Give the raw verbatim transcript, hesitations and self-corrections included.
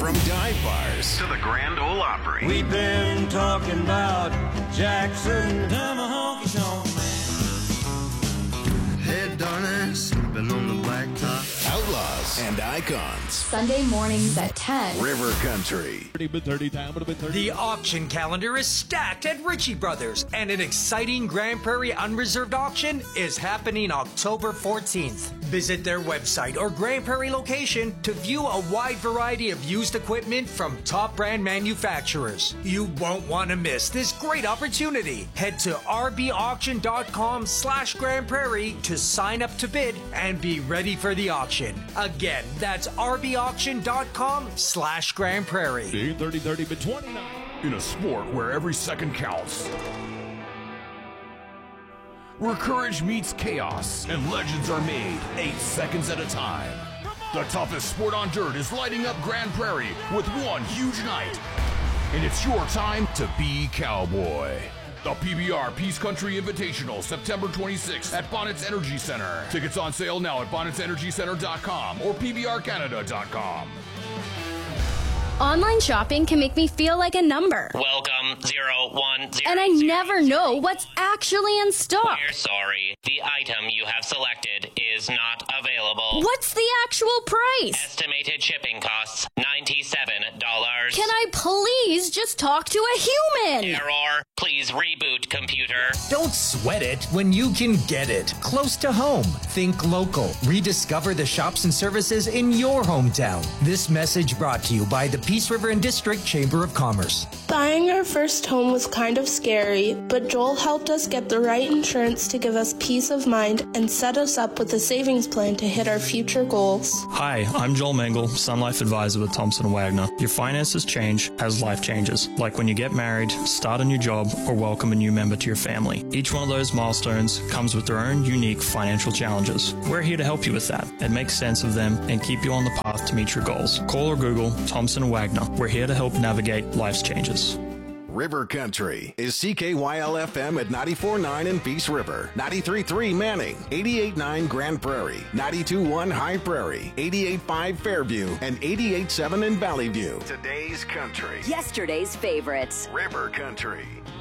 From dive bars to the Grand Ole Opry. We've been talking about Jackson, Tomahawk, Sean, man. Hey, darling, sleeping on the blacktop. Outlaws and icons. Sunday mornings at ten. River Country. The auction calendar is stacked at Ritchie Brothers, and an exciting Grand Prairie Unreserved auction is happening October fourteenth. Visit their website or Grand Prairie location to view a wide variety of used equipment from top brand manufacturers. You won't want to miss this great opportunity. Head to rbauction.com slash Grand Prairie to sign up to bid and be ready for the auction. Again, that's rbauction.com slash Grand Prairie. thirty thirty but twenty-nine. In a sport where every second counts, where courage meets chaos and legends are made eight seconds at a time, the toughest sport on dirt is lighting up Grand Prairie with one huge night. And it's your time to be cowboy. The P B R Peace Country Invitational, September twenty-sixth at Bonnets Energy Center. Tickets on sale now at bonnets energy center dot com or p b r canada dot com. Online shopping can make me feel like a number. Welcome, zero, one, zero, and I zero, never zero. know what's actually in stock. We're sorry. The item you have selected is not available. What's the actual price? Estimated shipping costs, ninety-seven dollars. Can I please just talk to a human? Error. Please reboot, computer. Don't sweat it when you can get it close to home. Think local. Rediscover the shops and services in your hometown. This message brought to you by the Peace River and District Chamber of Commerce. Buying our first home was kind of scary, but Joel helped us get the right insurance to give us peace of mind and set us up with a savings plan to hit our future goals. Hi, I'm Joel Mengel, Sun Life Advisor with Thompson and Wagner. Your finances change as life changes, like when you get married, start a new job, or welcome a new member to your family. Each one of those milestones comes with their own unique financial challenges. We're here to help you with that and make sense of them and keep you on the path to meet your goals. Call or Google Thompson and Wagner. We're here to help navigate life's changes. River Country is C K Y L F M at ninety-four point nine in Peace River, ninety-three point three Manning, eighty-eight point nine Grand Prairie, ninety-two point one High Prairie, eighty-eight point five Fairview, and eighty-eight point seven in Valley View. Today's country. Yesterday's favorites. River Country.